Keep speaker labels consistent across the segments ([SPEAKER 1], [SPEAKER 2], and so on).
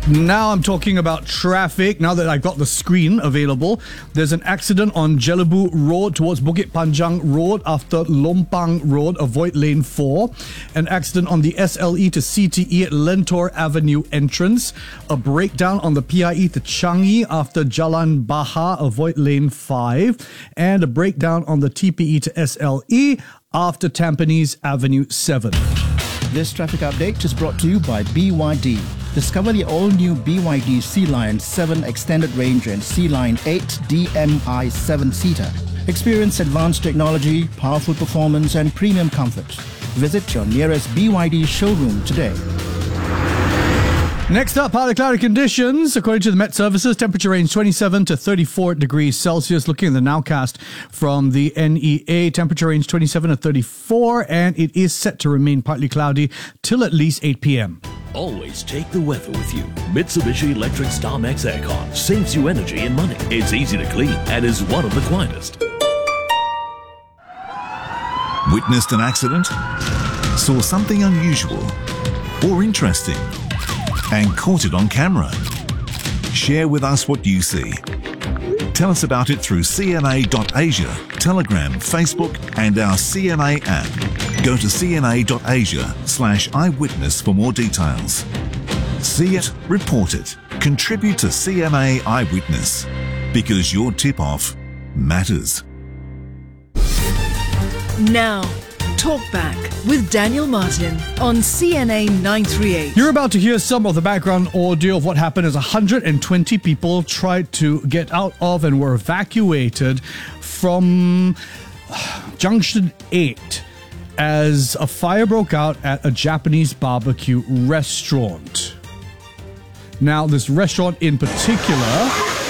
[SPEAKER 1] Now I'm talking about traffic. Now that I've got the screen available, there's an accident on Jelebu Road towards Bukit Panjang Road after Lompang Road. Avoid lane 4. An accident on the SLE to CTE at Lentor Avenue entrance. A breakdown on the PIE to Changi after Jalan Bahar. Avoid lane 5. And a breakdown on the TPE to SLE after Tampines Avenue 7.
[SPEAKER 2] This traffic update is brought to you by BYD. Discover the all-new BYD Sea Lion 7 Extended Range and Sea Lion 8 DMI 7-seater. Experience advanced technology, powerful performance and premium comfort. Visit your nearest BYD showroom today.
[SPEAKER 1] Next up, partly cloudy conditions. According to the Met Services, temperature range 27 to 34 degrees Celsius. Looking at the nowcast from the NEA, temperature range 27 to 34, and it is set to remain partly cloudy till at least 8 p.m.
[SPEAKER 3] Always take the weather with you. Mitsubishi Electric StarMax Aircon saves you energy and money. It's easy to clean and is one of the quietest.
[SPEAKER 4] Witnessed an accident? Saw something unusual or interesting and caught it on camera? Share with us what you see. Tell us about it through cna.asia, Telegram, Facebook and our CNA app. Go to cna.asia/eyewitness for more details. See it, report it, contribute to CNA Eyewitness, because your tip-off matters.
[SPEAKER 5] Now, Talk Back with Daniel Martin on CNA 938.
[SPEAKER 1] You're about to hear some of the background audio of what happened as 120 people tried to get out of and were evacuated from Junction 8 as a fire broke out at a Japanese barbecue restaurant. Now, this restaurant in particular...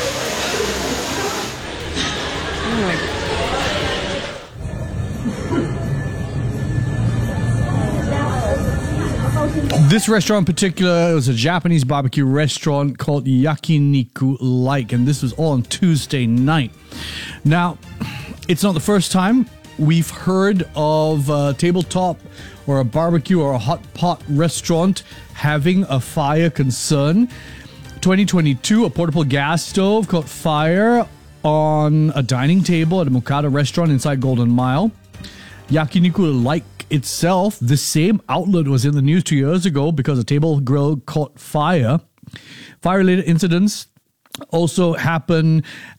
[SPEAKER 1] This restaurant in particular, it was a Japanese barbecue restaurant called Yakiniku Like, and this was all on Tuesday night. Now, it's not the first time we've heard of a tabletop or a barbecue or a hot pot restaurant having a fire concern. 2022, a portable gas stove caught fire on a dining table at a Mukata restaurant inside Golden Mile. Yakiniku Like itself, the same outlet was in the news 2 years ago because a table grill caught fire. Fire-related incidents also happen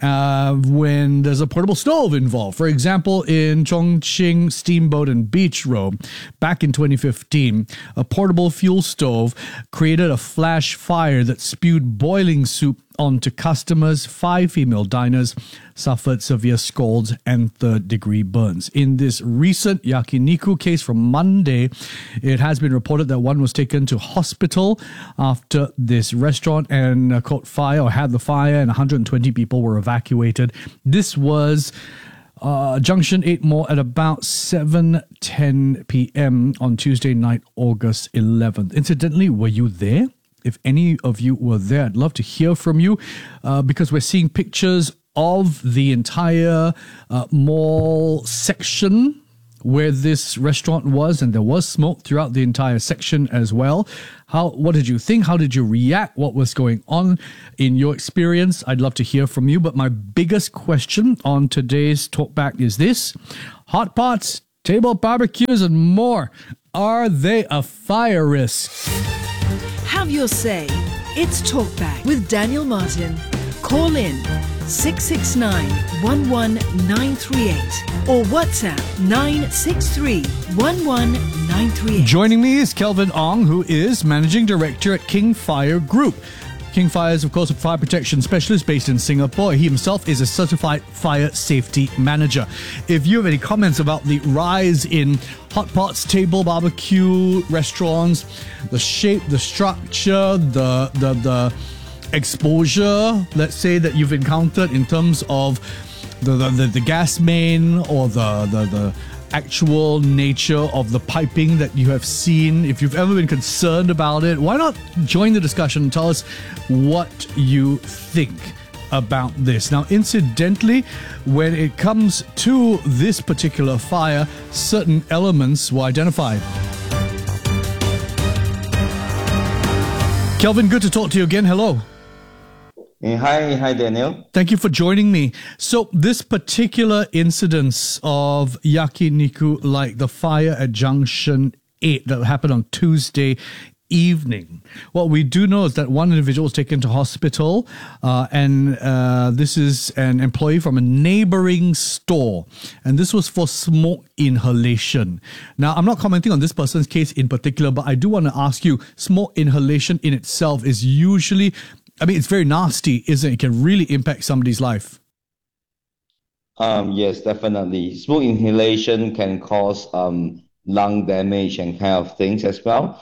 [SPEAKER 1] when there's a portable stove involved. For example, in Chongqing Steamboat and Beach Road, back in 2015, a portable fuel stove created a flash fire that spewed boiling soup onto customers. 5 female diners suffered severe scalds and third-degree burns. In this recent Yakiniku case from Monday, it has been reported that one was taken to hospital after this restaurant and caught fire or had the fire, and 120 people were evacuated. This was Junction 8 Mall at about 7:10 p.m. on Tuesday night, August 11th. Incidentally, were you there? If any of you were there, I'd love to hear from you because we're seeing pictures of the entire mall section where this restaurant was, and there was smoke throughout the entire section as well. What did you think? How did you react? What was going on in your experience? I'd love to hear from you. But my biggest question on today's Talkback is this: hot pots, table barbecues, and more, are they a fire risk?
[SPEAKER 5] Have your say. It's Talkback with Daniel Martin. Call in 669-11938 or WhatsApp 963-11938.
[SPEAKER 1] Joining me is Kelvin Ong, who is Managing Director at King Fire Group. King Fire is, of course, a fire protection specialist based in Singapore. He himself is a certified fire safety manager. If you have any comments about the rise in hot pots, table barbecue restaurants, the shape, the structure, the exposure, let's say, that you've encountered in terms of the gas main or the actual nature of the piping that you have seen, if you've ever been concerned about it, why not join the discussion and tell us what you think about this. Now, incidentally, when it comes to this particular fire, certain elements were identified. Kelvin, good to talk to you again. Hello.
[SPEAKER 6] Hi, Daniel.
[SPEAKER 1] Thank you for joining me. So this particular incidence of yakiniku, like the fire at Junction 8 that happened on Tuesday evening. What we do know is that one individual was taken to hospital, and this is an employee from a neighboring store, and this was for smoke inhalation. Now, I'm not commenting on this person's case in particular, but I do want to ask you, smoke inhalation in itself is usually, it's very nasty, isn't it? It can really impact somebody's life.
[SPEAKER 6] Yes, definitely. Smoke inhalation can cause lung damage and kind of things as well.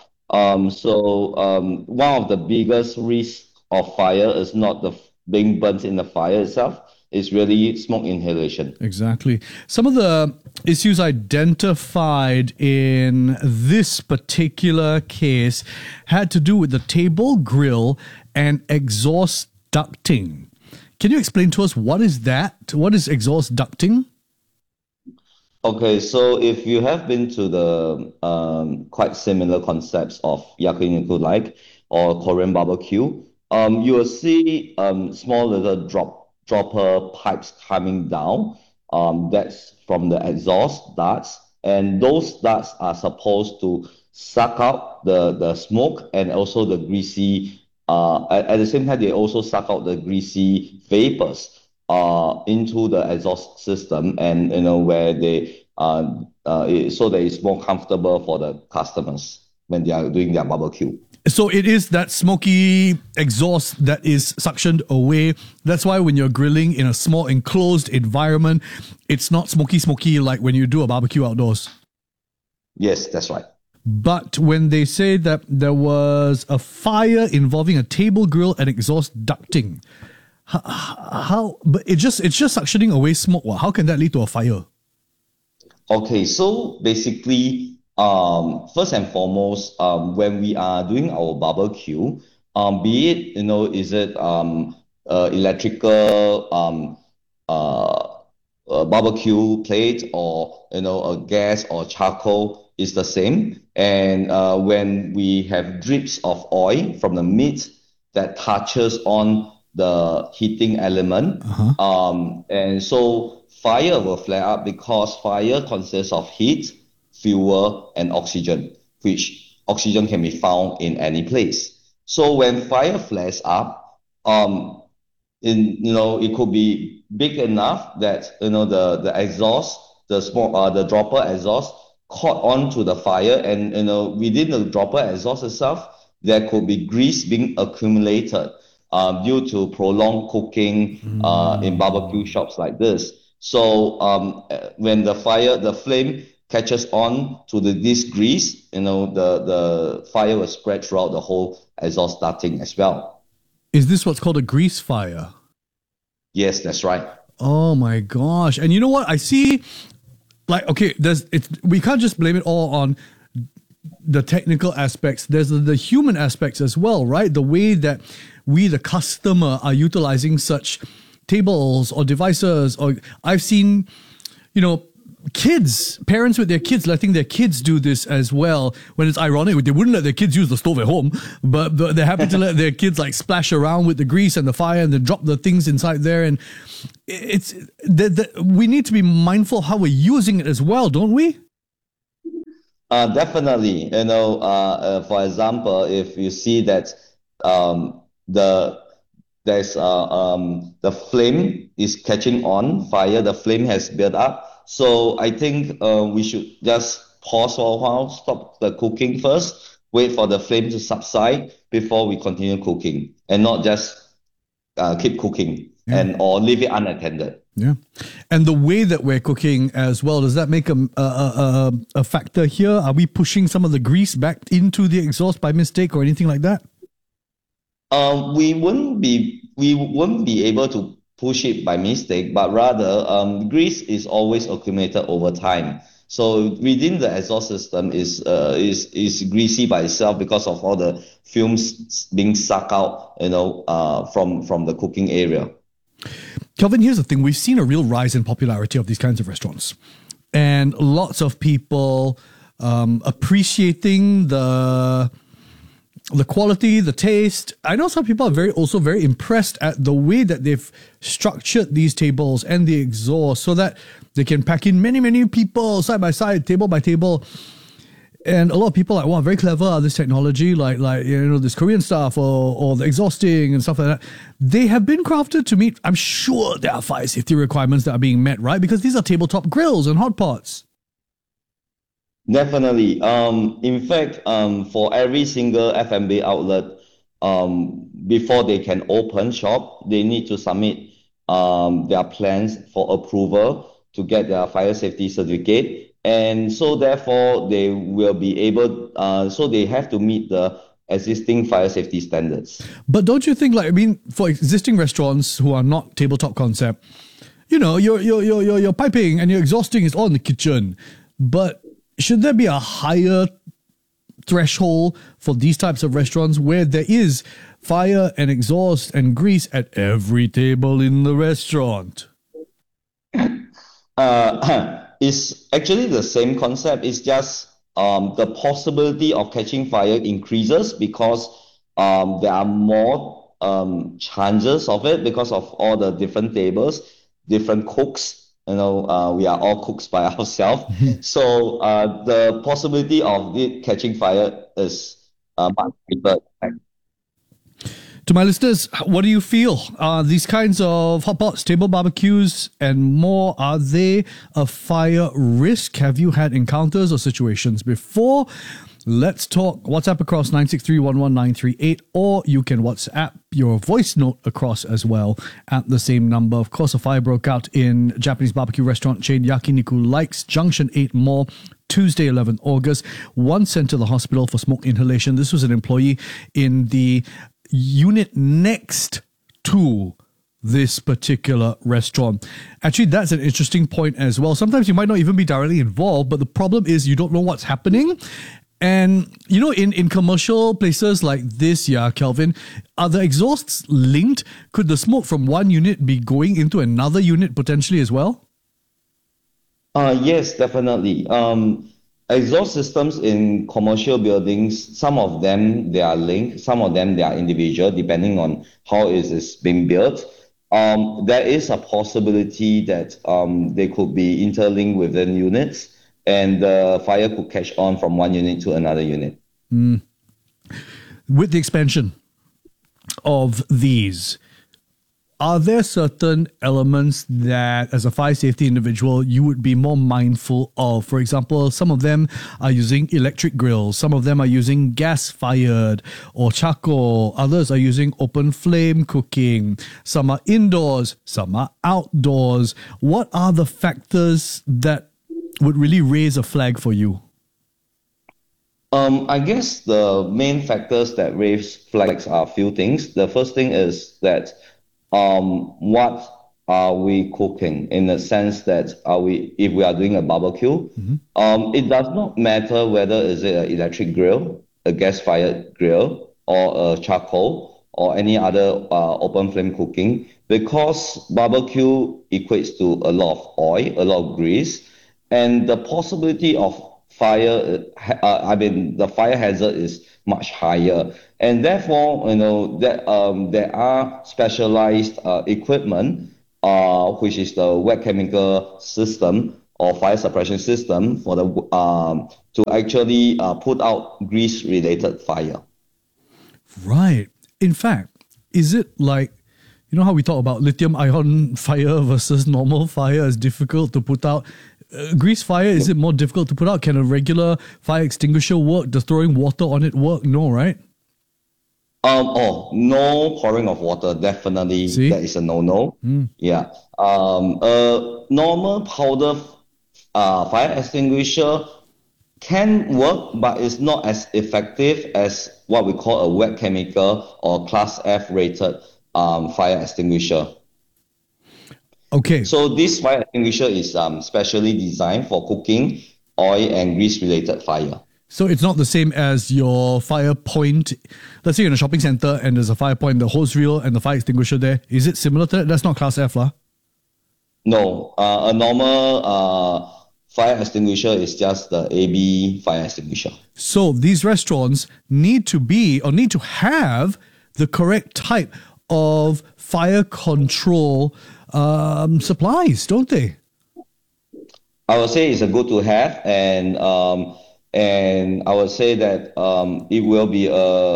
[SPEAKER 6] One of the biggest risks of fire is not being burnt in the fire itself. It's really smoke inhalation.
[SPEAKER 1] Exactly. Some of the issues identified in this particular case had to do with the table grill and exhaust ducting. Can you explain to us what is that? What is exhaust ducting?
[SPEAKER 6] Okay, so if you have been to the quite similar concepts of yakiniku like or Korean barbecue, you will see small little dropper pipes coming down. That's from the exhaust ducts, and those ducts are supposed to suck out the smoke and also the greasy. At the same time, they also suck out the greasy vapors into the exhaust system, and where they so that it's more comfortable for the customers when they are doing their barbecue.
[SPEAKER 1] So it is that smoky exhaust that is suctioned away. That's why when you're grilling in a small enclosed environment, it's not smoky like when you do a barbecue outdoors.
[SPEAKER 6] Yes, that's right.
[SPEAKER 1] But when they say that there was a fire involving a table grill and exhaust ducting, how? But it's just suctioning away smoke. How can that lead to a fire?
[SPEAKER 6] Okay, so basically, first and foremost, when we are doing our barbecue, be it is it electrical barbecue plate or a gas or charcoal, is the same. And when we have drips of oil from the meat that touches on the heating element, and so fire will flare up because fire consists of heat, fuel, and oxygen, which oxygen can be found in any place. So when fire flares up, it could be big enough that the exhaust, the smoke, the dropper exhaust caught onto the fire, and within the dropper exhaust itself, there could be grease being accumulated due to prolonged cooking in barbecue shops like this. So when the flame catches on to this grease, the fire will spread throughout the whole exhaust ducting as well.
[SPEAKER 1] Is this what's called a grease fire?
[SPEAKER 6] Yes, that's right.
[SPEAKER 1] Oh my gosh! And you know what I see? Like, okay, we can't just blame it all on the technical aspects. There's the human aspects as well, right? The way that we, the customer, are utilizing such tables or devices. Or I've seen, parents with their kids letting their kids do this as well. When it's ironic, they wouldn't let their kids use the stove at home, but they're happy to let their kids like splash around with the grease and the fire and then drop the things inside there. And it's we need to be mindful how we're using it as well, don't we?
[SPEAKER 6] Definitely. For example, if you see that the flame is catching on fire, the flame has built up. So I think we should just pause for a while, stop the cooking first, wait for the flame to subside before we continue cooking, and not just keep cooking or leave it unattended.
[SPEAKER 1] Yeah. And the way that we're cooking as well, does that make a factor here? Are we pushing some of the grease back into the exhaust by mistake or anything like that?
[SPEAKER 6] We wouldn't be able to push it by mistake, but rather grease is always accumulated over time. So within the exhaust system is greasy by itself because of all the fumes being sucked out, from the cooking area.
[SPEAKER 1] Kelvin, here's the thing. We've seen a real rise in popularity of these kinds of restaurants, and lots of people appreciating the the quality, the taste. I know some people are also very impressed at the way that they've structured these tables and the exhaust so that they can pack in many, many people side by side, table by table. And a lot of people are like, wow, very clever, this technology, like this Korean stuff or the exhausting and stuff like that. They have been crafted to meet, I'm sure there are fire safety requirements that are being met, right? Because these are tabletop grills and hot pots.
[SPEAKER 6] Definitely. In fact, for every single F&B outlet, before they can open shop, they need to submit their plans for approval to get their fire safety certificate. And so therefore, they will be able, so they have to meet the existing fire safety standards.
[SPEAKER 1] But don't you think, for existing restaurants who are not tabletop concept, your piping and your exhausting is all in the kitchen. But should there be a higher threshold for these types of restaurants where there is fire and exhaust and grease at every table in the restaurant?
[SPEAKER 6] It's actually the same concept. It's just the possibility of catching fire increases because there are more chances of it because of all the different tables, different cooks. We are all cooks by ourselves. So the possibility of it catching fire is much greater.
[SPEAKER 1] To my listeners, what do you feel? These kinds of hot pots, table barbecues, and more, are they a fire risk? Have you had encounters or situations before? Let's talk. WhatsApp across 963-11938, or you can WhatsApp your voice note across as well at the same number. Of course, a fire broke out in Japanese barbecue restaurant chain Yakiniku Likes, Junction 8 Mall, Tuesday, 11th August. One sent to the hospital for smoke inhalation. This was an employee in the unit next to this particular restaurant. Actually, that's an interesting point as well. Sometimes you might not even be directly involved, but the problem is you don't know what's happening. And, in commercial places like this, Kelvin, are the exhausts linked? Could the smoke from one unit be going into another unit potentially as well?
[SPEAKER 6] Yes, definitely. Exhaust systems in commercial buildings, some of them, they are linked, some of them, they are individual, depending on how it is being built. There is a possibility that they could be interlinked within units, and the fire could catch on from one unit to another unit.
[SPEAKER 1] With the expansion of these, are there certain elements that, as a fire safety individual, you would be more mindful of? For example, some of them are using electric grills, some of them are using gas-fired or charcoal, others are using open flame cooking, some are indoors, some are outdoors. What are the factors that would really raise a flag for you?
[SPEAKER 6] I guess the main factors that raise flags are a few things. The first thing is that what are we cooking, in the sense that if we are doing a barbecue, it does not matter whether is it an electric grill, a gas-fired grill, or a charcoal, or any other open flame cooking, because barbecue equates to a lot of oil, a lot of grease, and the possibility of fire, the fire hazard is much higher. And therefore, that there are specialized equipment, which is the wet chemical system or fire suppression system for the to actually put out grease-related fire.
[SPEAKER 1] Right. In fact, is it like, how we talk about lithium-ion fire versus normal fire is difficult to put out? Grease fire, is it more difficult to put out? Can a regular fire extinguisher work? Does throwing water on it work? No, right?
[SPEAKER 6] No pouring of water, definitely.
[SPEAKER 1] See?
[SPEAKER 6] That is a no-no. Yeah. Normal powder fire extinguisher can work, but it's not as effective as what we call a wet chemical or Class F rated fire extinguisher.
[SPEAKER 1] Okay.
[SPEAKER 6] So this fire extinguisher is specially designed for cooking, oil, and grease-related fire.
[SPEAKER 1] So it's not the same as your fire point. Let's say you're in a shopping center and there's a fire point, the hose reel and the fire extinguisher there. Is it similar to that? That's not Class F, lah?
[SPEAKER 6] No. A normal fire extinguisher is just the AB fire extinguisher.
[SPEAKER 1] So these restaurants need to have the correct type of fire control supplies, don't they?
[SPEAKER 6] I would say it's a good to have, and I would say that it will be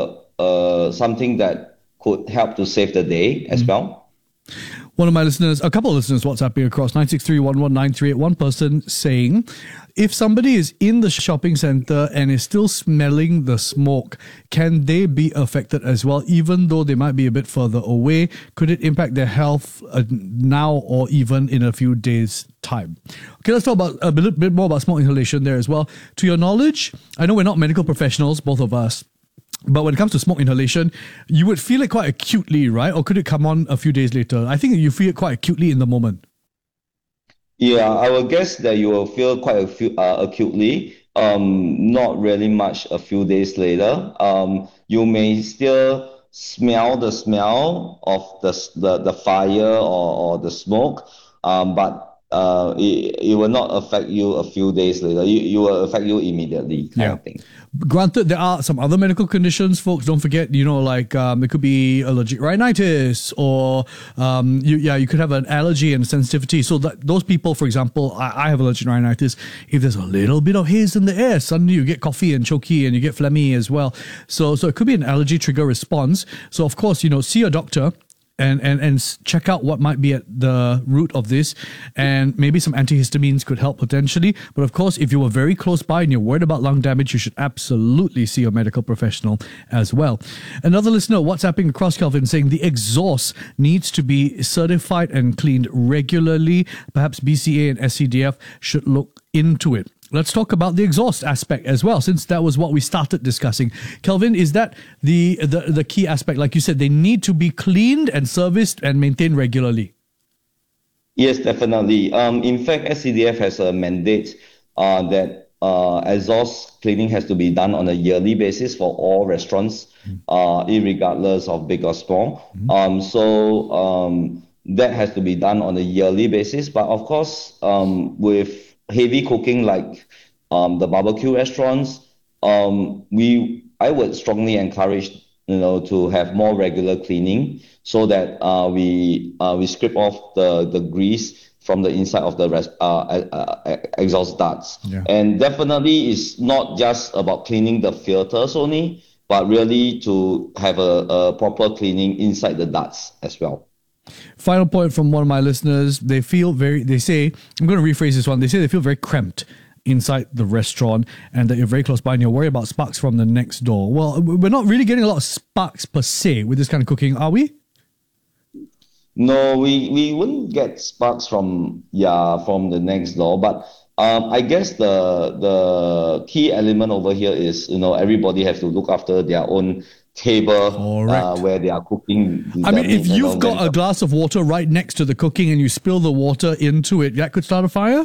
[SPEAKER 6] something that could help to save the day as well.
[SPEAKER 1] One of my listeners, a couple of listeners WhatsApping across 963119381, one person saying, if somebody is in the shopping center and is still smelling the smoke, can they be affected as well, even though they might be a bit further away? Could it impact their health now or even in a few days' time? Okay, let's talk about a bit more about smoke inhalation there as well. To your knowledge, I know we're not medical professionals, both of us, but when it comes to smoke inhalation, you would feel it quite acutely, right? Or could it come on a few days later? I think you feel it quite acutely in the moment.
[SPEAKER 6] Yeah, I would guess that you will feel quite acutely. Not really much a few days later. You may still smell the smell of the fire or the smoke, but it will not affect you a few days later. You will affect you immediately, kind of thing.
[SPEAKER 1] Granted, there are some other medical conditions, folks. Don't forget, like it could be allergic rhinitis, or you could have an allergy and sensitivity. So that those people, for example, I have allergic rhinitis. If there's a little bit of haze in the air, suddenly you get coughy and choky, and you get phlegmy as well. So it could be an allergy trigger response. So of course, see your doctor. And check out what might be at the root of this, and maybe some antihistamines could help potentially. But of course, if you were very close by and you're worried about lung damage, you should absolutely see a medical professional as well. Another listener WhatsApping across, Kelvin, saying the exhaust needs to be certified and cleaned regularly. Perhaps BCA and SCDF should look into it. Let's talk about the exhaust aspect as well, since that was what we started discussing. Kelvin, is that the key aspect? Like you said, they need to be cleaned and serviced and maintained regularly.
[SPEAKER 6] Yes, definitely. In fact, SCDF has a mandate that exhaust cleaning has to be done on a yearly basis for all restaurants, irregardless of big or small. So that has to be done on a yearly basis. But of course, with heavy cooking like the barbecue restaurants, I would strongly encourage to have more regular cleaning, so that we scrape off the grease from the inside of the exhaust ducts. Yeah. And definitely it's not just about cleaning the filters only, but really to have a proper cleaning inside the ducts as well.
[SPEAKER 1] Final point from one of my listeners. They say, I'm going to rephrase this one. They say they feel very cramped inside the restaurant, and that you're very close by and you're worried about sparks from the next door. Well, we're not really getting a lot of sparks per se with this kind of cooking, are we?
[SPEAKER 6] No, we wouldn't get sparks from the next door, but I guess the key element over here is, everybody has to look after their own table where they are cooking.
[SPEAKER 1] I mean, if you've got a glass of water right next to the cooking and you spill the water into it, that could start a fire?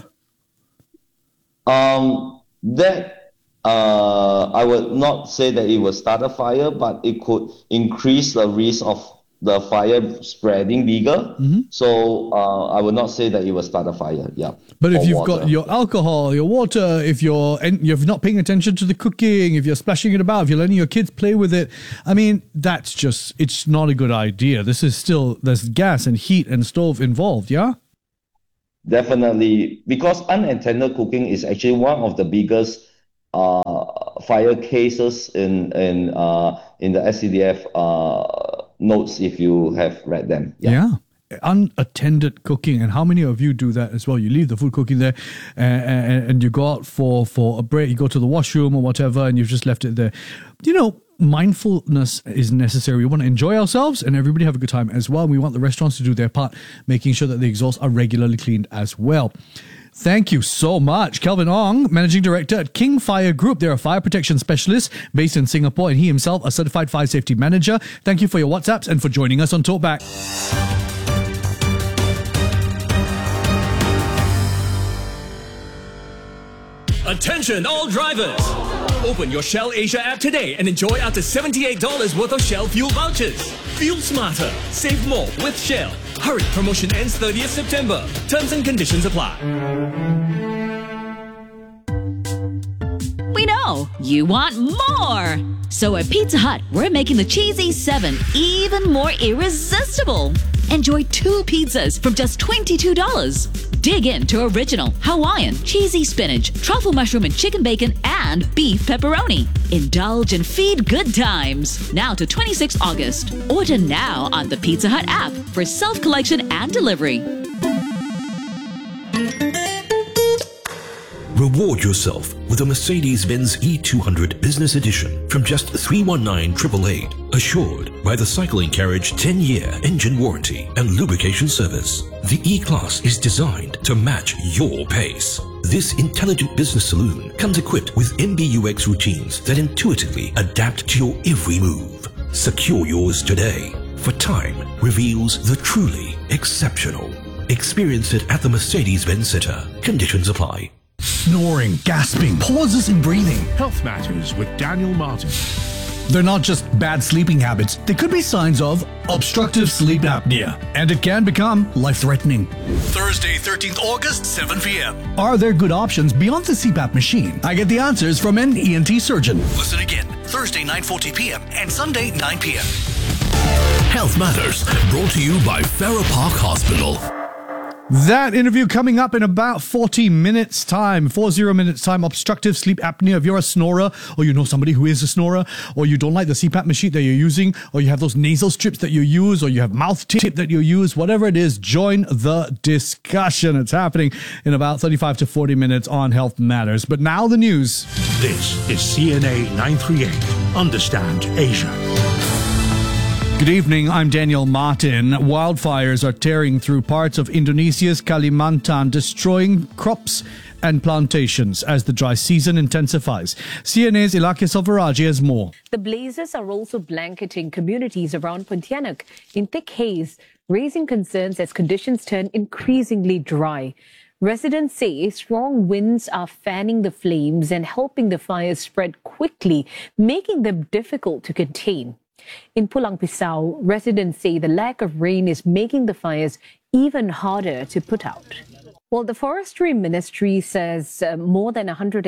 [SPEAKER 6] That I would not say that it will start a fire, but it could increase the risk of the fire spreading bigger. So I would not say that it will start a fire. Yeah.
[SPEAKER 1] But if you've got your alcohol, your water, if you're not paying attention to the cooking, if you're splashing it about, if you're letting your kids play with it, I mean, it's not a good idea. There's gas and heat and stove involved, yeah?
[SPEAKER 6] Definitely, because unattended cooking is actually one of the biggest fire cases in the SCDF notes, if you have read them. Yeah.
[SPEAKER 1] Unattended cooking. And how many of you do that as well? You leave the food cooking there and you go out for a break, you go to the washroom or whatever, and you've just left it there. Mindfulness is necessary. We want to enjoy ourselves and everybody have a good time as well. We want the restaurants to do their part, making sure that the exhausts are regularly cleaned as well. Thank you so much. Kelvin Ong, Managing Director at King Fire Group. They're a fire protection specialist based in Singapore, and he himself a certified fire safety manager. Thank you for your WhatsApps and for joining us on Talkback.
[SPEAKER 3] Attention all drivers! Open your Shell Asia app today and enjoy up to $78 worth of Shell fuel vouchers. Fuel smarter, save more with Shell. Hurry, promotion ends 30th September. Terms and conditions apply.
[SPEAKER 7] now you want more. So at Pizza Hut, we're making the Cheesy 7 even more irresistible. Enjoy 2 pizzas from just $22. Dig into original, Hawaiian, cheesy spinach, truffle mushroom and chicken bacon, and beef pepperoni. Indulge and feed good times. Now to 26 August. Order now on the Pizza Hut app for self-collection and delivery.
[SPEAKER 8] Reward yourself with a Mercedes-Benz E200 Business Edition from just $319,888, assured by the Cycling Carriage 10-year engine warranty and lubrication service. The E-Class is designed to match your pace. This intelligent business saloon comes equipped with MBUX routines that intuitively adapt to your every move. Secure yours today, for time reveals the truly exceptional. Experience it at the Mercedes-Benz Center. Conditions apply.
[SPEAKER 1] Snoring, gasping, pauses in breathing.
[SPEAKER 9] Health Matters with Daniel Martin.
[SPEAKER 1] They're not just bad sleeping habits. They could be signs of obstructive sleep apnea, and it can become life-threatening.
[SPEAKER 10] Thursday, 13th August, 7 p.m.
[SPEAKER 1] Are there good options beyond the CPAP machine? I get the answers from an ENT surgeon.
[SPEAKER 10] Listen again, Thursday, 9:40 p.m. and Sunday, 9 p.m.
[SPEAKER 9] Health Matters, brought to you by Farrer Park Hospital.
[SPEAKER 1] That interview coming up in about 40 minutes time, obstructive sleep apnea. If you're a snorer, or you know somebody who is a snorer, or you don't like the CPAP machine that you're using, or you have those nasal strips that you use, or you have mouth tape that you use, whatever it is, join the discussion. It's happening in about 35 to 40 minutes on Health Matters. But now the news.
[SPEAKER 9] This is CNA 938. Understand Asia.
[SPEAKER 1] Good evening, I'm Daniel Martin. Wildfires are tearing through parts of Indonesia's Kalimantan, destroying crops and plantations as the dry season intensifies. CNA's Ilake Salvaraji has more.
[SPEAKER 11] The blazes are also blanketing communities around Pontianak in thick haze, raising concerns as conditions turn increasingly dry. Residents say strong winds are fanning the flames and helping the fires spread quickly, making them difficult to contain. In Pulang Pisau, residents say the lack of rain is making the fires even harder to put out. Well, the Forestry Ministry says more than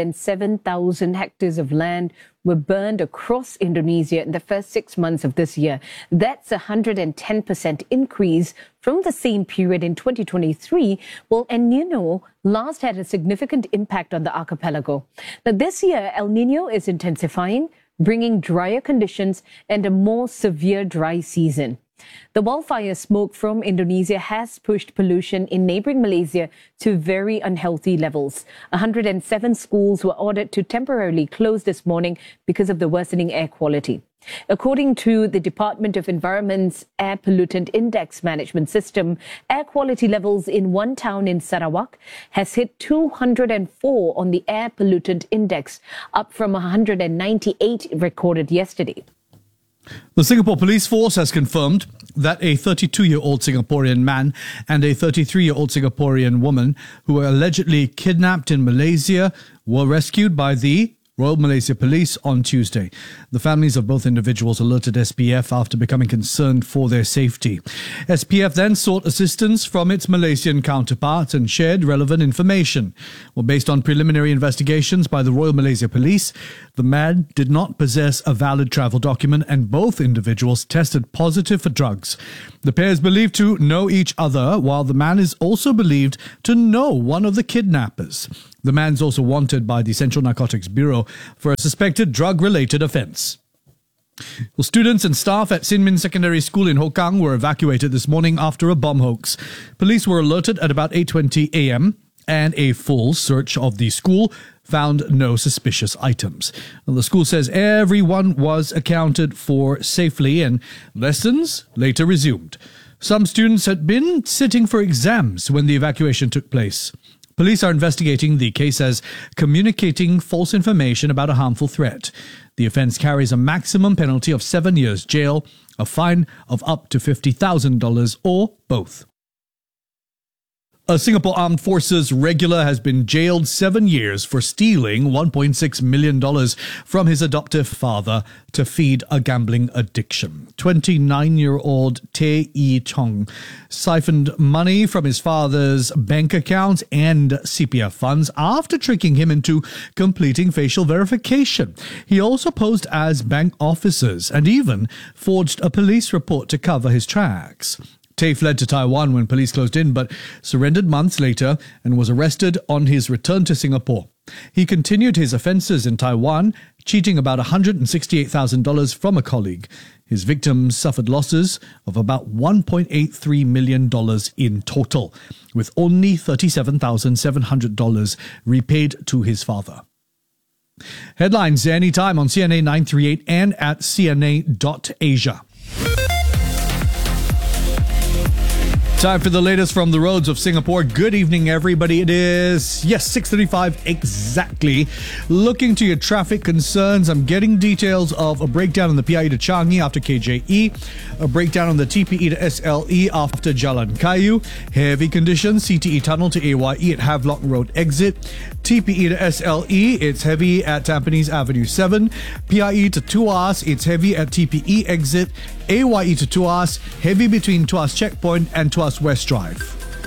[SPEAKER 11] 107,000 hectares of land were burned across Indonesia in the first 6 months of this year. That's a 110% increase from the same period in 2023. Well, El Nino last had a significant impact on the archipelago. Now, this year, El Nino is intensifying, bringing drier conditions and a more severe dry season. The wildfire smoke from Indonesia has pushed pollution in neighboring Malaysia to very unhealthy levels. 107 schools were ordered to temporarily close this morning because of the worsening air quality. According to the Department of Environment's Air Pollutant Index Management System, air quality levels in one town in Sarawak has hit 204 on the Air Pollutant Index, up from 198 recorded yesterday.
[SPEAKER 1] The Singapore Police Force has confirmed that a 32-year-old Singaporean man and a 33-year-old Singaporean woman who were allegedly kidnapped in Malaysia were rescued by the Royal Malaysia Police on Tuesday. The families of both individuals alerted SPF after becoming concerned for their safety. SPF then sought assistance from its Malaysian counterparts and shared relevant information. Well, based on preliminary investigations by the Royal Malaysia Police, the man did not possess a valid travel document and both individuals tested positive for drugs. The pair is believed to know each other, while the man is also believed to know one of the kidnappers. The man's also wanted by the Central Narcotics Bureau for a suspected drug-related offence. Well, students and staff at Sin Min Secondary School in Hokang were evacuated this morning after a bomb hoax. Police were alerted at about 8:20 a.m. and a full search of the school found no suspicious items. Well, the school says everyone was accounted for safely and lessons later resumed. Some students had been sitting for exams when the evacuation took place. Police are investigating the case as communicating false information about a harmful threat. The offence carries a maximum penalty of 7 years jail, a fine of up to $50,000 or both. A Singapore Armed Forces regular has been jailed 7 years for stealing $1.6 million from his adoptive father to feed a gambling addiction. 29-year-old Tae Yi Chong siphoned money from his father's bank accounts and CPF funds after tricking him into completing facial verification. He also posed as bank officers and even forged a police report to cover his tracks. Tae fled to Taiwan when police closed in, but surrendered months later and was arrested on his return to Singapore. He continued his offences in Taiwan, cheating about $168,000 from a colleague. His victims suffered losses of about $1.83 million in total, with only $37,700 repaid to his father. Headlines anytime on CNA 938 and at cna.asia. Time for the latest from the roads of Singapore. Good evening, everybody. It is, 6:35 exactly. Looking to your traffic concerns, I'm getting details of a breakdown on the PIE to Changi after KJE, a breakdown on the TPE to SLE after Jalan Kayu, heavy conditions, CTE Tunnel to AYE at Havelock Road exit, TPE to SLE, it's heavy at Tampines Avenue 7, PIE to Tuas, it's heavy at TPE exit, AYE to Tuas, heavy between Tuas Checkpoint and Tuas West Drive.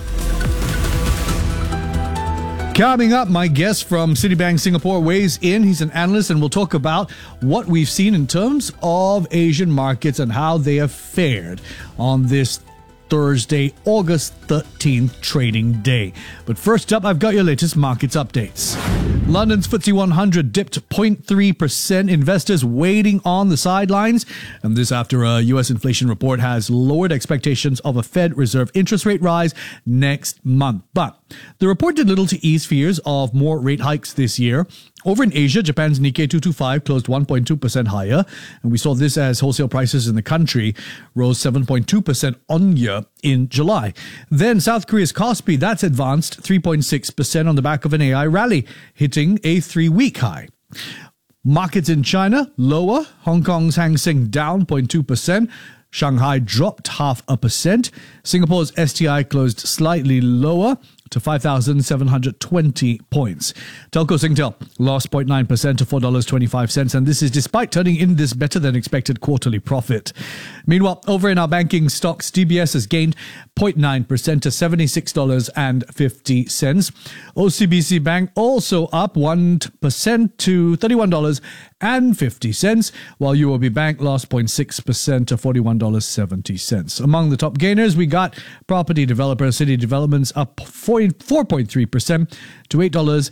[SPEAKER 1] Coming up, my guest from Citibank Singapore weighs in. He's an analyst and we'll talk about what we've seen in terms of Asian markets and how they have fared on this Thursday, August 13th trading day. But first up, I've got your latest markets updates. London's FTSE 100 dipped 0.3%. Investors waiting on the sidelines. And this after a U.S. inflation report has lowered expectations of a Fed Reserve interest rate rise next month. But the report did little to ease fears of more rate hikes this year. Over in Asia, Japan's Nikkei 225 closed 1.2% higher, and we saw this as wholesale prices in the country rose 7.2% on year in July. Then South Korea's Kospi, that's advanced 3.6% on the back of an AI rally, hitting a 3-week high. Markets in China, lower. Hong Kong's Hang Seng down 0.2%. Shanghai dropped 0.5%. Singapore's STI closed slightly lower to 5,720 points. Telco Singtel lost 0.9% to $4.25, and this is despite turning in this better than expected quarterly profit. Meanwhile, over in our banking stocks, DBS has gained 0.9% to $76.50. OCBC Bank also up 1% to $31.50, while UOB Bank lost 0.6% to $41.70. Among the top gainers, we got property developer City Developments up 4.3% to $8.20.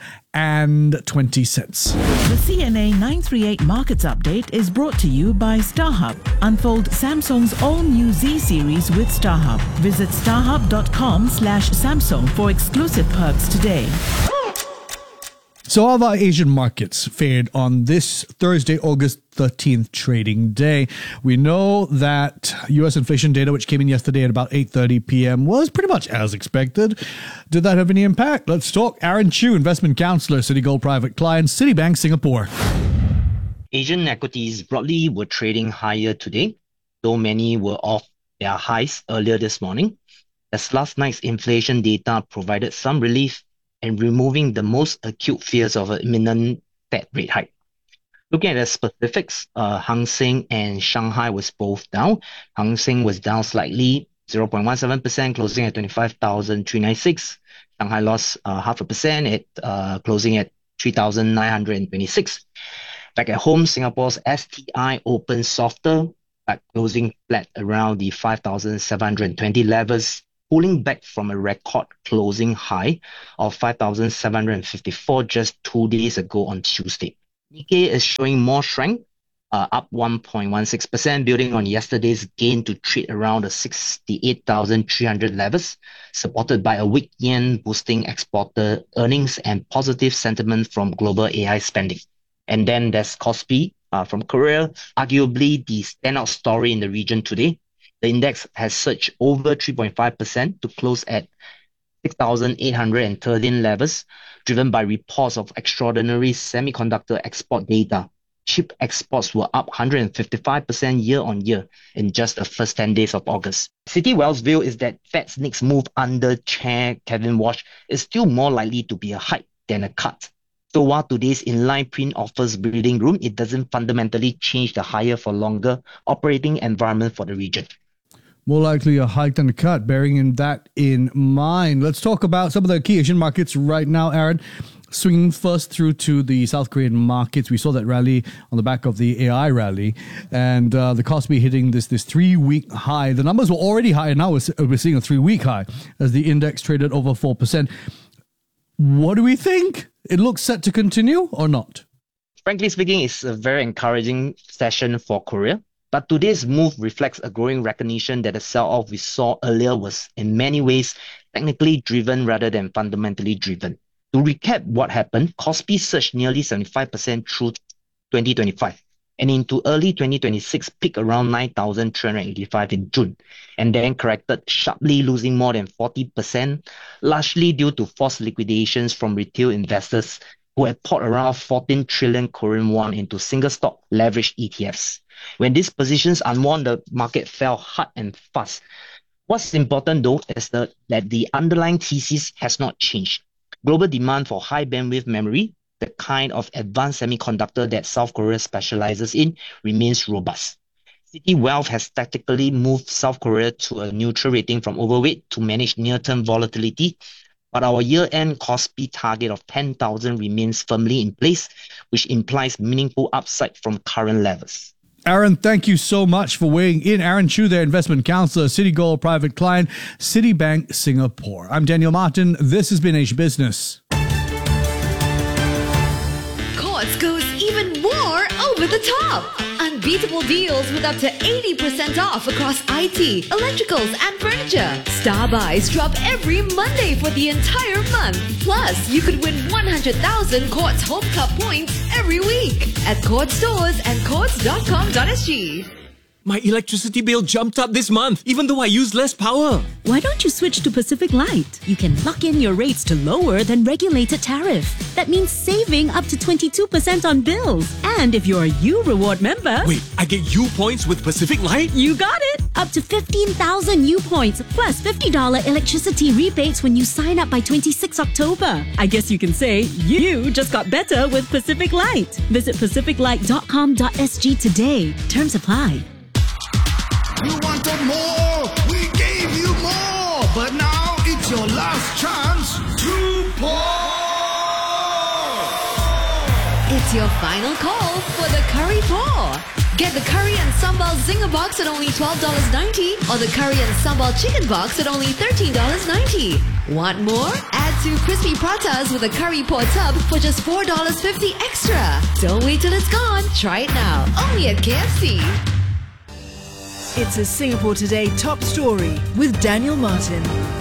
[SPEAKER 12] The CNA 938 Markets Update is brought to you by StarHub. Unfold Samsung's all-new Z series with StarHub. Visit starhub.com/Samsung for exclusive perks today.
[SPEAKER 1] So how have our Asian markets fared on this Thursday, August 13th trading day? We know that U.S. inflation data, which came in yesterday at about 8:30 p.m., was pretty much as expected. Did that have any impact? Let's talk. Aaron Chew, investment counselor, Citigold Private Client, Citibank Singapore.
[SPEAKER 13] Asian equities broadly were trading higher today, though many were off their highs earlier this morning, as last night's inflation data provided some relief and removing the most acute fears of an imminent Fed rate hike. Looking at the specifics, Hang Seng and Shanghai was both down. Hang Seng was down slightly, 0.17%, closing at 25,396. Shanghai lost 0.5% at closing at 3,926. Back at home, Singapore's STI opened softer, but closing flat around the 5,720 levels, pulling back from a record closing high of 5,754 just 2 days ago on Tuesday. Nikkei is showing more strength, up 1.16%, building on yesterday's gain to trade around the 68,300 levels, supported by a weak yen boosting exporter earnings and positive sentiment from global AI spending. And then there's Kospi from Korea, arguably the standout story in the region today. The index has surged over 3.5% to close at 6,813 levels, driven by reports of extraordinary semiconductor export data. chip exports were up 155% year-on-year in just the first 10 days of August. Citi Wealth's view is that Fed's next move under Chair Kevin Walsh is still more likely to be a hike than a cut. So while today's inline print offers breathing room, it doesn't fundamentally change the higher for longer operating environment for the region.
[SPEAKER 1] More likely a hike than a cut, bearing that in mind. Let's talk about some of the key Asian markets right now, Aaron. Swinging first through to the South Korean markets. We saw that rally on the back of the AI rally, and the Kospi hitting this 3-week high. The numbers were already high, and now we're seeing a 3-week high as the index traded over 4%. What do we think? It looks set to continue or not?
[SPEAKER 13] Frankly speaking, it's a very encouraging session for Korea. But today's move reflects a growing recognition that the sell-off we saw earlier was in many ways technically driven rather than fundamentally driven. To recap what happened, Kospi surged nearly 75% through 2025 and into early 2026 peaked around 9,385 in June and then corrected sharply, losing more than 40%, largely due to forced liquidations from retail investors who had poured around 14 trillion Korean won into single stock leveraged ETFs. When these positions unwound, the market fell hard and fast. What's important though is that the underlying thesis has not changed. Global demand for high bandwidth memory, the kind of advanced semiconductor that South Korea specializes in, remains robust. Citi Wealth has tactically moved South Korea to a neutral rating from overweight to manage near-term volatility, but our year-end Kospi target of 10,000 remains firmly in place, which implies meaningful upside from current levels.
[SPEAKER 1] Aaron, thank you so much for weighing in. Aaron Chu, their investment counselor, Citigold Private Client, Citibank Singapore. I'm Daniel Martin. This has been Asia Business.
[SPEAKER 14] Courts goes even more over the top. Unbeatable deals with up to 80% off across IT, electricals, and furniture. Star buys drop every Monday for the entire month. Plus, you could win 100,000 Courts Home Club points every week at Courts stores and courts.com.sg.
[SPEAKER 3] My electricity bill jumped up this month, even though I use less power.
[SPEAKER 7] Why don't you switch to Pacific Light? You can lock in your rates to lower than regulated tariff. That means saving up to 22% on bills. And if you're a U Reward member...
[SPEAKER 3] Wait, I get U points with Pacific Light?
[SPEAKER 7] You got it! Up to 15,000 U points, plus $50 electricity rebates when you sign up by 26 October. I guess you can say you just got better with Pacific Light. Visit pacificlight.com.sg today. Terms apply.
[SPEAKER 15] You wanted more, we gave you more, but now it's your last chance to pour.
[SPEAKER 14] It's your final call for the curry pour. Get the curry and sambal zinger box at only $12.90 or the curry and sambal chicken box at only $13.90. Want more? Add 2 crispy pratas with a curry pour tub for just $4.50 extra. Don't wait till it's gone. Try it now. Only at KFC.
[SPEAKER 5] It's a Singapore Today top story with Daniel Martin.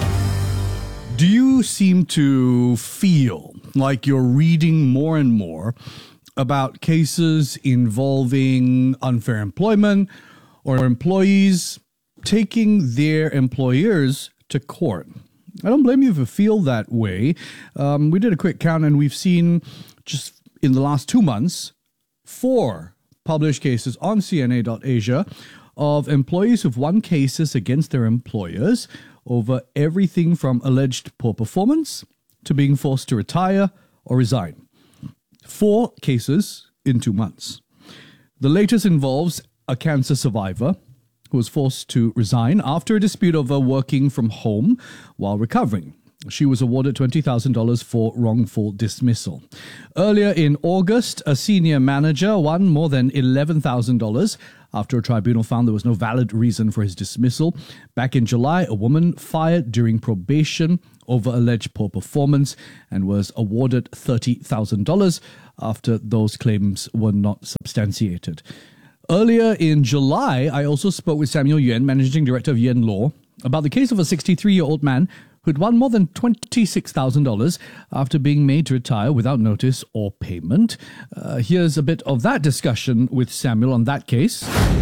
[SPEAKER 1] Do you seem to feel like you're reading more and more about cases involving unfair employment or employees taking their employers to court? I don't blame you if you feel that way. We did a quick count and we've seen just in the last 2 months, 4 published cases on CNA.Asia of employees who've won cases against their employers over everything from alleged poor performance to being forced to retire or resign. 4 cases in 2 months. The latest involves a cancer survivor who was forced to resign after a dispute over working from home while recovering. She was awarded $20,000 for wrongful dismissal. Earlier in August, a senior manager won more than $11,000 after a tribunal found there was no valid reason for his dismissal. Back in July, a woman fired during probation over alleged poor performance and was awarded $30,000 after those claims were not substantiated. Earlier in July, I also spoke with Samuel Yuan, Managing Director of Yuan Law, about the case of a 63-year-old man who'd won more than $26,000 after being made to retire without notice or payment. Here's a bit of that discussion with Samuel on that case.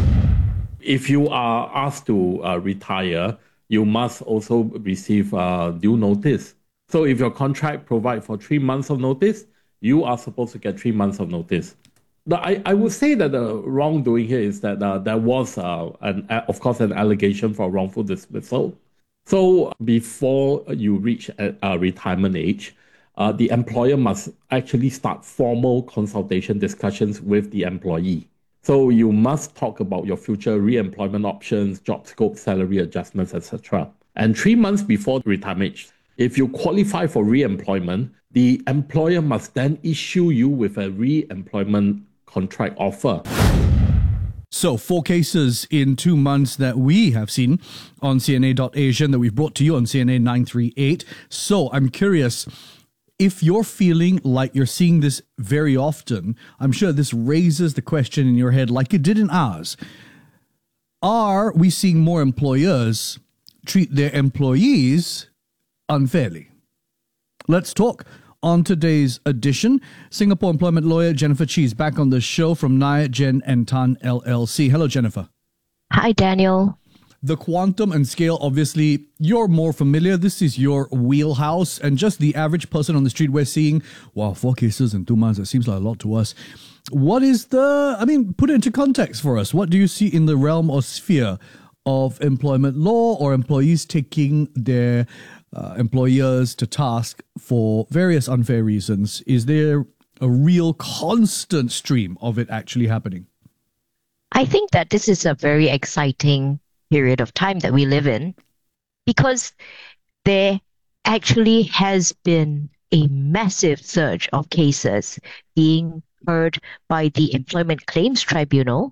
[SPEAKER 16] If you are asked to retire, you must also receive due notice. So if your contract provides for 3 months of notice, you are supposed to get 3 months of notice. I would say that the wrongdoing here is that there was, of course, an allegation for wrongful dismissal. So before you reach a retirement age, the employer must actually start formal consultation discussions with the employee. So you must talk about your future re-employment options, job scope, salary adjustments, etc. And 3 months before retirement age, if you qualify for re-employment, the employer must then issue you with a re-employment contract offer.
[SPEAKER 1] So, 4 cases in 2 months that we have seen on CNA.Asia that we've brought to you on CNA 938. So, I'm curious, if you're feeling like you're seeing this very often, I'm sure this raises the question in your head like it did in ours. Are we seeing more employers treat their employees unfairly? Let's talk. On today's edition, Singapore employment lawyer Jennifer Cheese back on the show from Nye, Jen and Tan LLC. Hello, Jennifer.
[SPEAKER 17] Hi, Daniel.
[SPEAKER 1] The quantum and scale, obviously, you're more familiar. This is your wheelhouse. And just the average person on the street, we're seeing, wow, 4 cases in 2 months. It seems like a lot to us. What is put it into context for us. What do you see in the realm or sphere of employment law or employees taking their employers to task for various unfair reasons? Is there a real constant stream of it actually happening?
[SPEAKER 17] I think that this is a very exciting period of time that we live in because there actually has been a massive surge of cases being heard by the Employment Claims Tribunal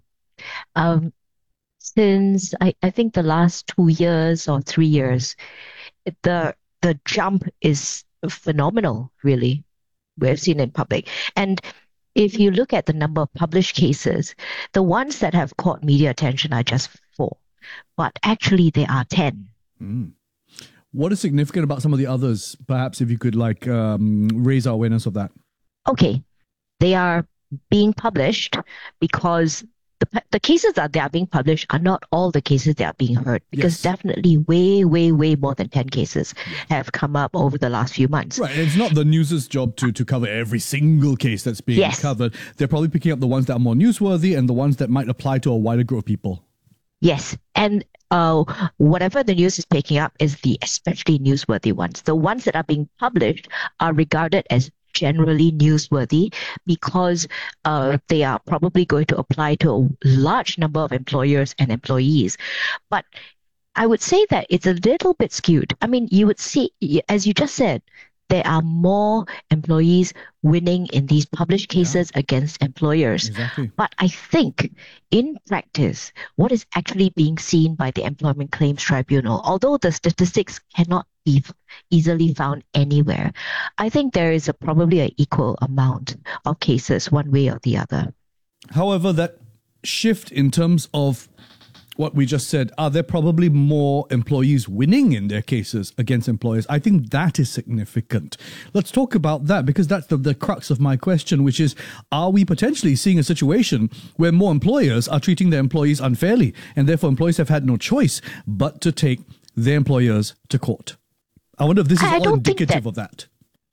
[SPEAKER 17] since I think the last 2 years or 3 years. The jump is phenomenal, really. We've seen in public. And if you look at the number of published cases, the ones that have caught media attention are just 4. But actually, there are 10.
[SPEAKER 1] What is significant about some of the others? Perhaps if you could raise our awareness of that.
[SPEAKER 17] Okay. They are being published because the cases that are being published are not all the cases that are being heard, because definitely way, way, way more than 10 cases have come up over the last few months.
[SPEAKER 1] Right. It's not the news's job to cover every single case that's being covered. They're probably picking up the ones that are more newsworthy and the ones that might apply to a wider group of people.
[SPEAKER 17] Yes. And whatever the news is picking up is the especially newsworthy ones. The ones that are being published are regarded as generally newsworthy because they are probably going to apply to a large number of employers and employees. But I would say that it's a little bit skewed. I mean, you would see, as you just said, there are more employees winning in these published cases against employers.
[SPEAKER 1] Exactly.
[SPEAKER 17] But I think in practice, what is actually being seen by the Employment Claims Tribunal, although the statistics cannot be easily found anywhere, I think there is probably an equal amount of cases one way or the other.
[SPEAKER 1] However, that shift in terms of what we just said, are there probably more employees winning in their cases against employers? I think that is significant. Let's talk about that, because that's the crux of my question, which is, are we potentially seeing a situation where more employers are treating their employees unfairly, and therefore employees have had no choice but to take their employers to court? I wonder if this is all indicative of that.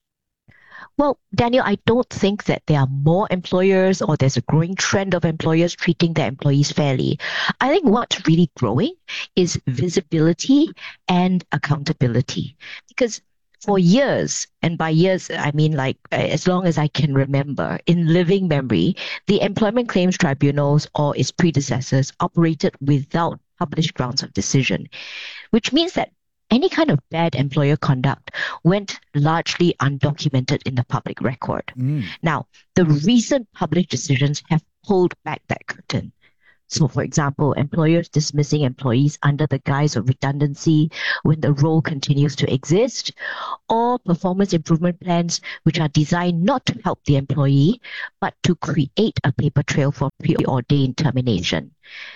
[SPEAKER 17] Well, Daniel, I don't think that there are more employers or there's a growing trend of employers treating their employees fairly. I think what's really growing is visibility and accountability. Because for years, and by years, I mean like as long as I can remember, in living memory, the Employment Claims Tribunals or its predecessors operated without published grounds of decision, which means that any kind of bad employer conduct went largely undocumented in the public record. Now, the recent published decisions have pulled back that curtain. So, for example, employers dismissing employees under the guise of redundancy when the role continues to exist, or performance improvement plans which are designed not to help the employee, but to create a paper trail for preordained termination.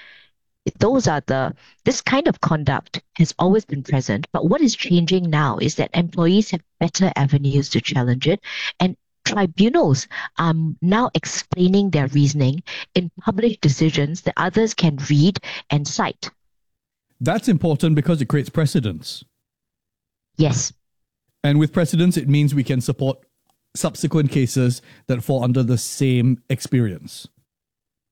[SPEAKER 17] This kind of conduct has always been present, but what is changing now is that employees have better avenues to challenge it, and tribunals are now explaining their reasoning in published decisions that others can read and cite.
[SPEAKER 1] That's important because it creates precedents.
[SPEAKER 17] Yes.
[SPEAKER 1] And with precedents, it means we can support subsequent cases that fall under the same experience.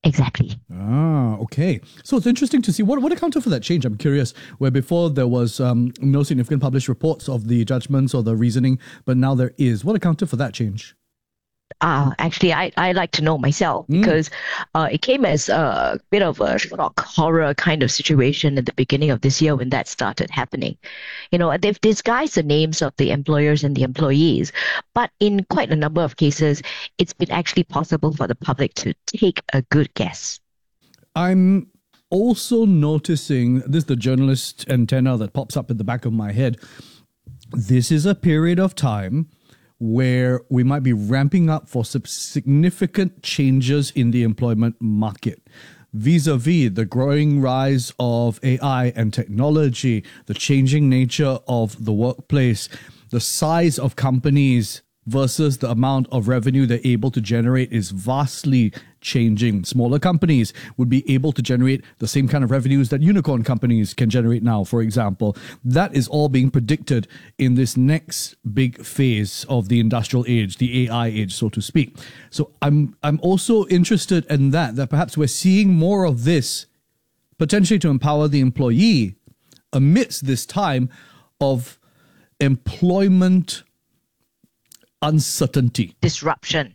[SPEAKER 17] Exactly.
[SPEAKER 1] Ah, okay. So it's interesting to see what accounted for that change. I'm curious, where before there was no significant published reports of the judgments or the reasoning, but now there is. What accounted for that change?
[SPEAKER 17] Actually, I like to know myself because it came as a bit of a shock horror kind of situation at the beginning of this year when that started happening. They've disguised the names of the employers and the employees, but in quite a number of cases, it's been actually possible for the public to take a good guess.
[SPEAKER 1] I'm also noticing, this is the journalist antenna that pops up at the back of my head. This is a period of time where we might be ramping up for some significant changes in the employment market, vis-a-vis the growing rise of AI and technology, the changing nature of the workplace, the size of companies versus the amount of revenue they're able to generate is vastly changing. Smaller companies would be able to generate the same kind of revenues that unicorn companies can generate now, for example. That is all being predicted in this next big phase of the industrial age, the AI age, so to speak. So I'm also interested in that perhaps we're seeing more of this potentially to empower the employee amidst this time of employment uncertainty.
[SPEAKER 17] Disruption.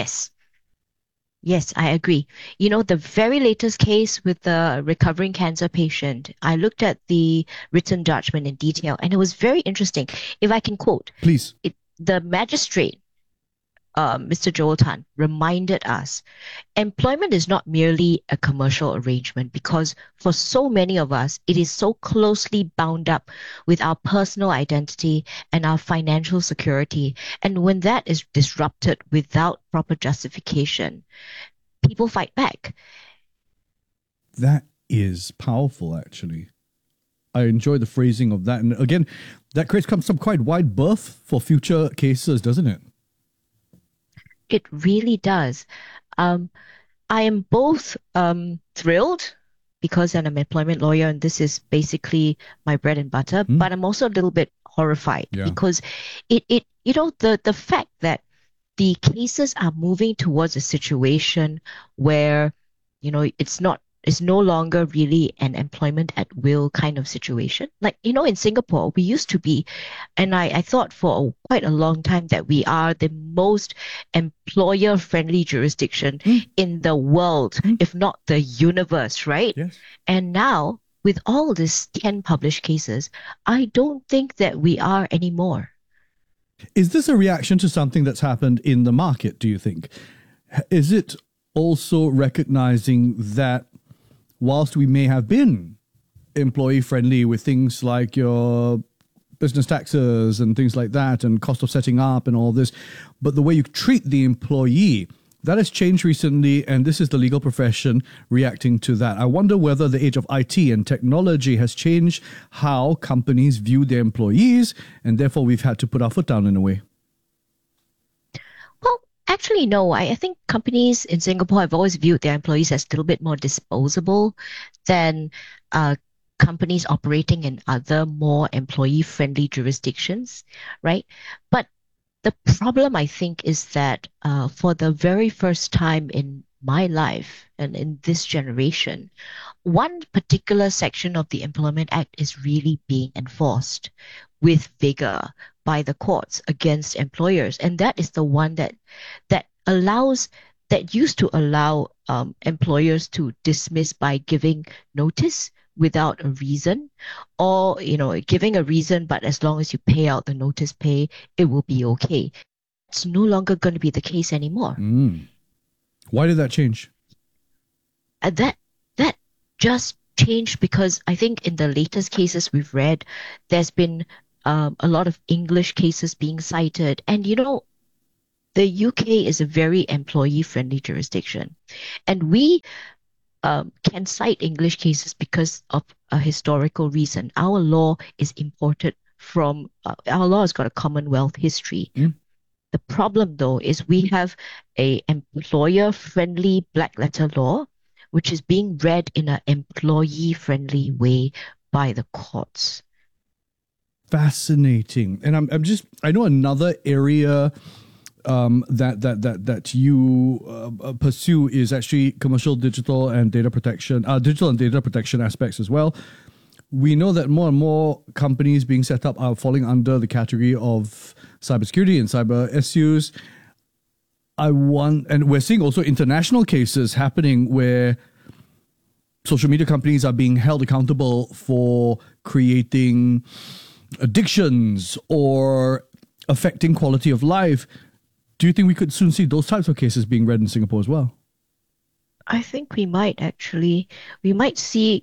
[SPEAKER 17] Yes, I agree. The very latest case with the recovering cancer patient, I looked at the written judgment in detail, and it was very interesting. If I can quote,
[SPEAKER 1] please.
[SPEAKER 17] The magistrate, Mr. Joel Tan, reminded us, employment is not merely a commercial arrangement because for so many of us, it is so closely bound up with our personal identity and our financial security. And when that is disrupted without proper justification, people fight back.
[SPEAKER 1] That is powerful, actually. I enjoy the phrasing of that. And again, that creates some quite wide berth for future cases, doesn't it?
[SPEAKER 17] It really does. I am both thrilled because I'm an employment lawyer and this is basically my bread and butter, but I'm also a little bit horrified because the fact that the cases are moving towards a situation where, it's no longer really an employment at will kind of situation. Like, in Singapore, we used to be, and I thought for quite a long time that we are the most employer-friendly jurisdiction in the world, if not the universe, right?
[SPEAKER 1] Yes.
[SPEAKER 17] And now, with all these 10 published cases, I don't think that we are anymore.
[SPEAKER 1] Is this a reaction to something that's happened in the market, do you think? Is it also recognizing that whilst we may have been employee-friendly with things like your business taxes and things like that and cost of setting up and all this, but the way you treat the employee, that has changed recently, and this is the legal profession reacting to that. I wonder whether the age of IT and technology has changed how companies view their employees, and therefore we've had to put our foot down in a way.
[SPEAKER 17] Actually, no. I think companies in Singapore have always viewed their employees as a little bit more disposable than companies operating in other more employee-friendly jurisdictions, right? But the problem, I think, is that for the very first time in my life and in this generation, one particular section of the Employment Act is really being enforced with vigor by the courts against employers, and that is the one that used to allow employers to dismiss by giving notice without a reason, or giving a reason, but as long as you pay out the notice pay, it will be okay. It's no longer going to be the case anymore.
[SPEAKER 1] Why did that change?
[SPEAKER 17] That just changed because I think in the latest cases we've read, there's been a lot of English cases being cited. And, the UK is a very employee-friendly jurisdiction. And we can cite English cases because of a historical reason. Our law is imported from, our law has got a Commonwealth history. The problem, though, is we have a employer-friendly black letter law, which is being read in an employee-friendly way by the courts.
[SPEAKER 1] Fascinating. And I know another area that you pursue is actually commercial digital and data protection aspects as well. We know that more and more companies being set up are falling under the category of cybersecurity and cyber issues. And we're seeing also international cases happening where social media companies are being held accountable for creating addictions or affecting quality of life. Do you think we could soon see those types of cases being read in Singapore as well?
[SPEAKER 17] I think we might actually. We might see,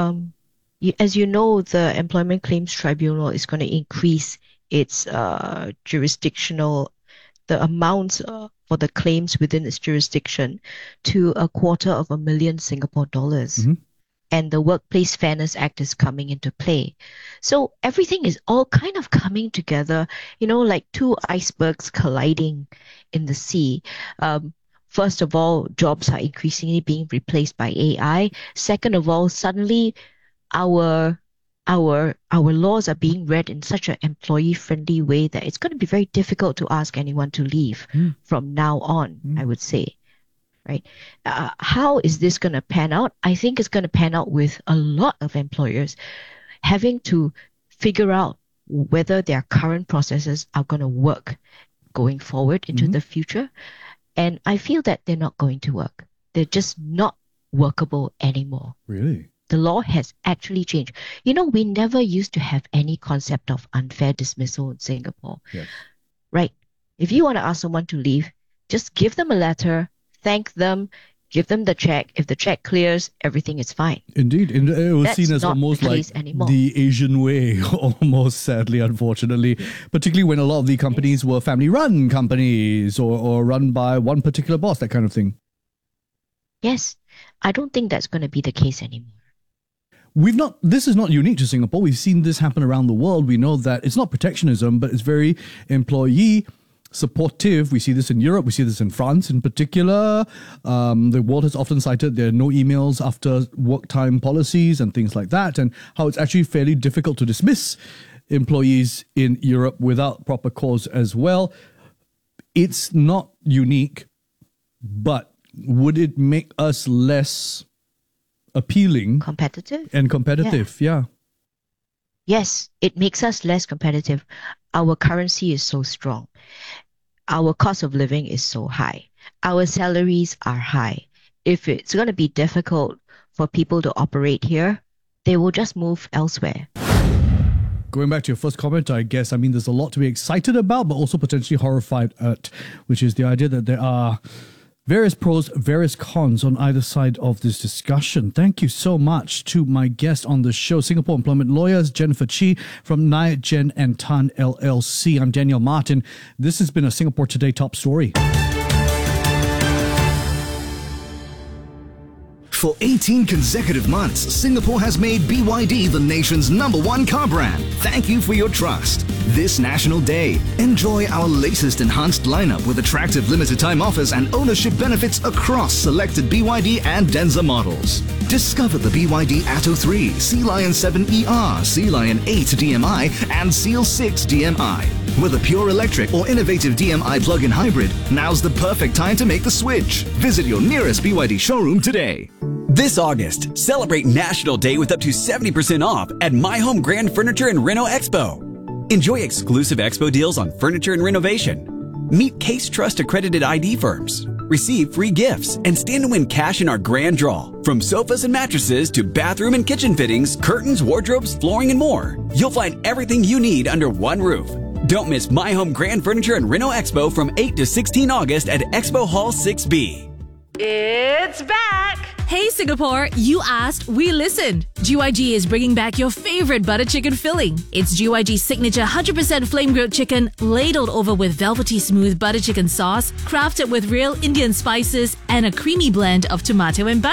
[SPEAKER 17] as you know, the Employment Claims Tribunal is going to increase its jurisdictional, the amounts for the claims within its jurisdiction to $250,000 Singapore dollars.
[SPEAKER 1] Mm-hmm.
[SPEAKER 17] And the Workplace Fairness Act is coming into play. So everything is all kind of coming together, like two icebergs colliding in the sea. First of all, jobs are increasingly being replaced by AI. Second of all, suddenly our laws are being read in such an employee-friendly way that it's going to be very difficult to ask anyone to leave from now on, I would say. Right? How is this going to pan out? I think it's going to pan out with a lot of employers having to figure out whether their current processes are going to work going forward into the future. And I feel that they're not going to work. They're just not workable anymore.
[SPEAKER 1] Really?
[SPEAKER 17] The law has actually changed. We never used to have any concept of unfair dismissal in Singapore.
[SPEAKER 1] Yes.
[SPEAKER 17] Right? If you want to ask someone to leave, just give them a letter, thank them, give them the check. If the check clears, everything is fine.
[SPEAKER 1] Indeed. It was
[SPEAKER 17] That's
[SPEAKER 1] seen as
[SPEAKER 17] not
[SPEAKER 1] almost
[SPEAKER 17] the
[SPEAKER 1] like
[SPEAKER 17] case anymore.
[SPEAKER 1] the Asian way, almost sadly, unfortunately, particularly when a lot of the companies were family-run companies or run by one particular boss, that kind of thing.
[SPEAKER 17] Yes. I don't think that's going to be the case anymore.
[SPEAKER 1] This is not unique to Singapore. We've seen this happen around the world. We know that it's not protectionism, but it's very employee supportive. We see this in Europe. We see this in France in particular. The world has often cited there are no emails after work time policies and things like that, and how it's actually fairly difficult to dismiss employees in Europe without proper cause as well. It's not unique, but would it make us less appealing?
[SPEAKER 17] Competitive?
[SPEAKER 1] And competitive, yeah.
[SPEAKER 17] Yes, it makes us less competitive. Our currency is so strong. Our cost of living is so high. Our salaries are high. If it's going to be difficult for people to operate here, they will just move elsewhere.
[SPEAKER 1] Going back to your first comment, I guess, there's a lot to be excited about, but also potentially horrified at, which is the idea that there are various pros, various cons on either side of this discussion. Thank you so much to my guest on the show, Singapore employment lawyers, Jennifer Chee from Nye, Jen and Tan LLC. I'm Daniel Martin. This has been a Singapore Today top story.
[SPEAKER 10] For 18 consecutive months, Singapore has made BYD the nation's #1 car brand. Thank you for your trust. This National Day, enjoy our latest enhanced lineup with attractive limited time offers and ownership benefits across selected BYD and Denza models. Discover the BYD Atto 3, Sea Lion 7 ER, Sea Lion 8 DMI and Seal 6 DMI. With a pure electric or innovative DMI plug-in hybrid, now's the perfect time to make the switch. Visit your nearest BYD showroom today.
[SPEAKER 18] This August, celebrate National Day with up to 70% off at My Home Grand Furniture and Reno Expo. Enjoy exclusive expo deals on furniture and renovation. Meet Case Trust accredited ID firms. Receive free gifts and stand to win cash in our grand draw. From sofas and mattresses to bathroom and kitchen fittings, curtains, wardrobes, flooring, and more. You'll find everything you need under one roof. Don't miss My Home Grand Furniture and Reno Expo from 8 to 16 August at Expo Hall 6B.
[SPEAKER 5] It's back!
[SPEAKER 19] Hey Singapore, you asked, we listened. GYG is bringing back your favorite butter chicken filling. It's GYG's signature 100% flame-grilled chicken, ladled over with velvety smooth butter chicken sauce, crafted with real Indian spices and a creamy blend of tomato and butter.